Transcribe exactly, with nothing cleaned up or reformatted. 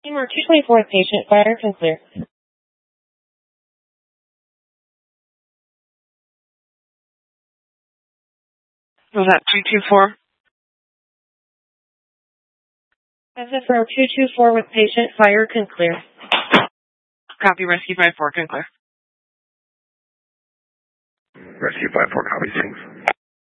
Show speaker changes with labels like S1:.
S1: Teamwork two twenty-four patient, fire can clear.
S2: Was that three two four?
S1: As if row two two four with patient, fire can clear.
S2: Copy, rescue five four can clear.
S3: Rescue five four, copy, thanks.